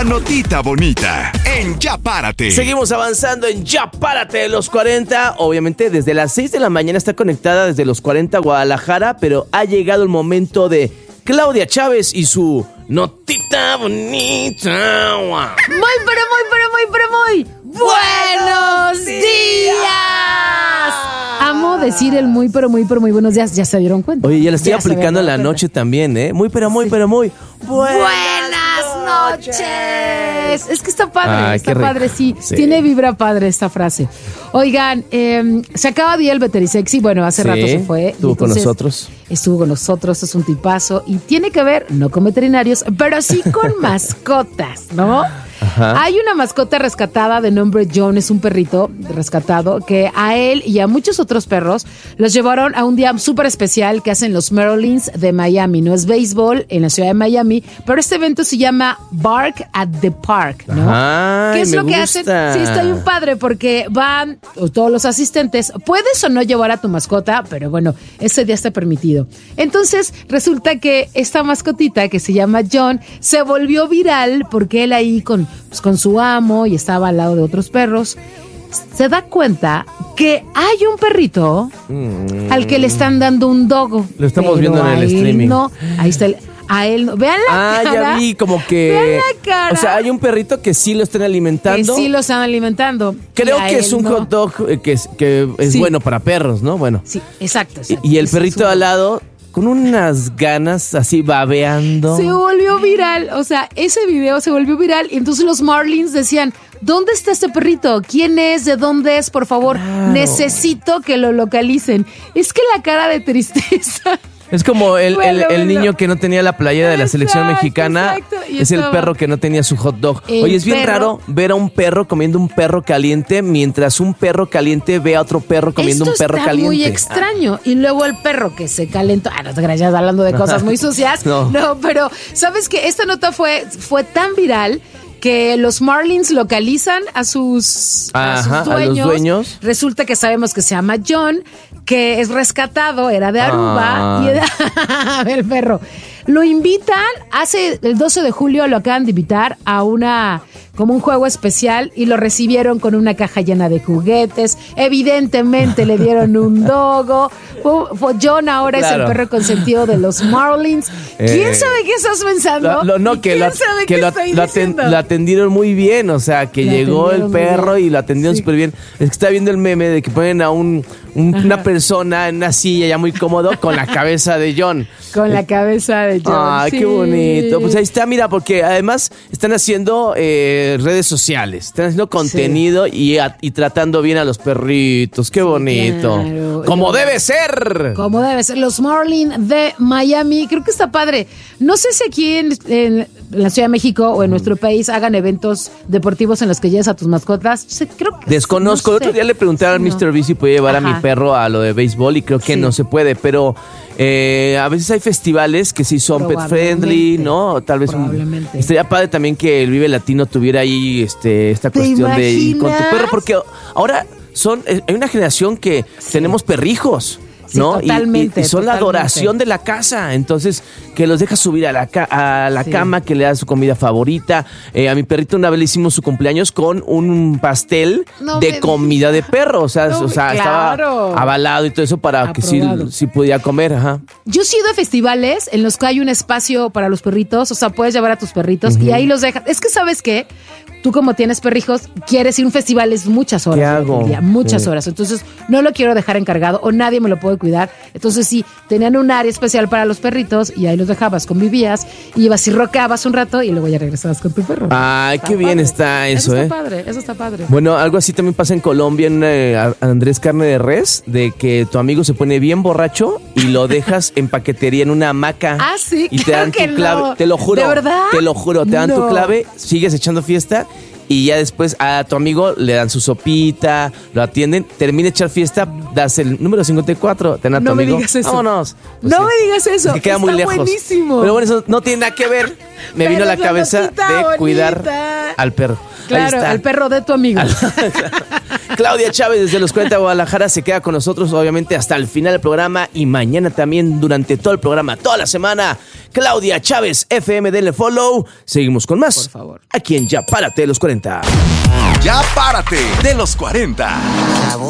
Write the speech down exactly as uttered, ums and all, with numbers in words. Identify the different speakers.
Speaker 1: la notita bonita en Ya Párate.
Speaker 2: Seguimos avanzando en Ya Párate de los cuarenta. Obviamente desde las seis de la mañana está conectada desde los cuarenta Guadalajara, pero ha llegado el momento de Claudia Chávez y su notita bonita.
Speaker 3: Muy, pero muy, pero muy, pero muy buenos días. Amo decir el muy, pero muy, pero muy buenos días. ¿Ya se dieron cuenta?
Speaker 2: Oye, ya la estoy
Speaker 3: Ya
Speaker 2: aplicando en la noche también, ¿eh? Muy, pero muy, sí. pero muy
Speaker 3: buenas, buenas noches. noches. Es que está padre, Ay, está padre, sí. sí. Tiene vibra padre esta frase. Oigan, eh, se acaba de ir el Veterisexy. Bueno, hace sí, rato se fue.
Speaker 2: Estuvo con nosotros.
Speaker 3: Estuvo con nosotros, es un tipazo. Y tiene que ver, no con veterinarios, pero sí con mascotas, ¿no? Ajá. Hay una mascota rescatada de nombre John, es un perrito rescatado que a él y a muchos otros perros los llevaron a un día súper especial que hacen los Marlins de Miami. No es béisbol en la ciudad de Miami, pero este evento se llama Bark at the Park, ¿no?
Speaker 2: Ay,
Speaker 3: ¿Qué es
Speaker 2: me
Speaker 3: lo que
Speaker 2: gusta.
Speaker 3: hacen? Sí, está bien padre porque van todos los asistentes. Puedes o no llevar a tu mascota, pero bueno, ese día está permitido. Entonces resulta que esta mascotita que se llama John se volvió viral porque él ahí con Pues con su amo y estaba al lado de otros perros, se da cuenta que hay un perrito mm. al que le están dando un dogo.
Speaker 2: Lo estamos viendo en el streaming.
Speaker 3: No, ahí está el, a él no. Vean la
Speaker 2: ah,
Speaker 3: cara.
Speaker 2: Ah, ya vi, como que.
Speaker 3: Vean la cara.
Speaker 2: O sea, hay un perrito que sí lo están alimentando.
Speaker 3: Que sí lo están alimentando.
Speaker 2: Creo que es un no. hot dog que es, que es sí. bueno para perros, ¿no? Bueno.
Speaker 3: Sí, exacto. exacto.
Speaker 2: Y, y el perrito al lado, con unas ganas así babeando.
Speaker 3: Se volvió viral, o sea, ese video se volvió viral y entonces los Marlins decían, ¿dónde está este perrito? ¿Quién es? ¿De dónde es? Por favor, claro. necesito que lo localicen. Es que la cara de tristeza...
Speaker 2: Es como el, bueno, el, el bueno. niño que no tenía la playera de la exacto, selección mexicana. Es estaba... el perro que no tenía su hot dog. El Oye, es bien perro... raro ver a un perro comiendo un perro caliente mientras un perro caliente ve a otro perro comiendo
Speaker 3: Esto
Speaker 2: un perro
Speaker 3: está
Speaker 2: caliente.
Speaker 3: Muy extraño. Ah. Y luego el perro que se calentó. Ah, no te creas, hablando de cosas muy sucias. no. no, pero ¿sabes qué? Esta nota fue, fue tan viral que los Marlins localizan a sus,
Speaker 2: Ajá,
Speaker 3: a sus dueños.
Speaker 2: A los dueños.
Speaker 3: Resulta que sabemos que se llama John, que es rescatado, era de Aruba ah. y era el perro. Lo invitan, hace el doce de julio lo acaban de invitar a una como un juego especial y lo recibieron con una caja llena de juguetes. Evidentemente le dieron un dogo. John ahora claro. es el perro consentido de los Marlins. ¿Quién eh, sabe qué estás pensando?
Speaker 2: Lo, lo, no, que, lo, que lo, lo, aten, lo atendieron muy bien, o sea, que lo llegó el perro y lo atendieron súper sí. bien. Es que está viendo el meme de que ponen a un, un una persona en una silla ya muy cómodo con la cabeza de John.
Speaker 3: Con la cabeza de John.
Speaker 2: Ay, sí. qué bonito. Pues ahí está, mira, porque además están haciendo eh, redes sociales, están haciendo contenido sí. y, a, y tratando bien a los perritos. Qué bonito. Claro. Como debe ser.
Speaker 3: Como debe ser. Los Marlins de Miami. Creo que está padre. No sé si aquí en, en la Ciudad de México o en mm. nuestro país hagan eventos deportivos en los que lleves a tus mascotas. Sé, creo que
Speaker 2: Desconozco.
Speaker 3: No
Speaker 2: el otro día le pregunté al no. mister B si podía llevar Ajá. a mi perro a lo de béisbol y creo que sí. no se puede, pero eh, a veces hay festivales que sí son pet friendly, ¿no? Tal vez un, estaría padre también que el Vive Latino tuviera ahí este esta cuestión de ir con tu perro, porque ahora son hay una generación que sí. tenemos perrijos.
Speaker 3: Sí,
Speaker 2: ¿no?
Speaker 3: Totalmente,
Speaker 2: y, y, y son
Speaker 3: totalmente.
Speaker 2: la adoración de la casa. Entonces, que los dejas subir a la, ca- a la sí. cama, que le das su comida favorita. Eh, a mi perrito una vez le hicimos su cumpleaños con un pastel no de comida de perro. O sea, no, o sea claro. estaba avalado y todo eso para Aprobado. que sí, sí pudiera comer. Ajá.
Speaker 3: Yo sí he ido a festivales en los que hay un espacio para los perritos. O sea, puedes llevar a tus perritos uh-huh. y ahí los dejas. Es que, ¿sabes qué? Tú como tienes perrijos, quieres ir a un festival, es muchas horas.
Speaker 2: ¿Qué hago?
Speaker 3: Día, muchas sí. horas. Entonces, no lo quiero dejar encargado o nadie me lo puede cuidar. Entonces, sí, tenían un área especial para los perritos y ahí los dejabas, convivías, y ibas y rocabas un rato y luego ya regresabas con tu perro.
Speaker 2: Ay, está qué padre. bien está eso,
Speaker 3: eso
Speaker 2: ¿eh?
Speaker 3: Eso está padre, eso está padre.
Speaker 2: Bueno, algo así también pasa en Colombia, en eh, Andrés Carne de Res, de que tu amigo se pone bien borracho y lo dejas en paquetería en una hamaca.
Speaker 3: Ah, sí,
Speaker 2: y te dan tu clave.
Speaker 3: No.
Speaker 2: Te lo juro.
Speaker 3: ¿De verdad?
Speaker 2: Te lo juro, te dan
Speaker 3: no.
Speaker 2: tu clave, sigues echando fiesta. Y ya después a tu amigo le dan su sopita, lo atienden, termina de echar fiesta, das el número cincuenta y cuatro, te dan a tu
Speaker 3: no
Speaker 2: amigo.
Speaker 3: No me digas eso.
Speaker 2: Vámonos.
Speaker 3: Pues no sí. me digas eso.
Speaker 2: Es que queda
Speaker 3: Está
Speaker 2: muy lejos.
Speaker 3: Buenísimo.
Speaker 2: Pero bueno, eso no tiene nada que ver. Me
Speaker 3: Pero
Speaker 2: vino a la
Speaker 3: es
Speaker 2: cabeza
Speaker 3: la
Speaker 2: de
Speaker 3: bonita.
Speaker 2: cuidar al perro.
Speaker 3: Claro, al perro de tu amigo.
Speaker 2: Claudia Chávez desde los cuarenta de Guadalajara se queda con nosotros, obviamente, hasta el final del programa y mañana también durante todo el programa, toda la semana. Claudia Chávez, F M, denle follow. Seguimos con más.
Speaker 3: Por favor.
Speaker 2: Aquí en Ya Párate de los cuarenta.
Speaker 1: Ya Párate de los cuarenta.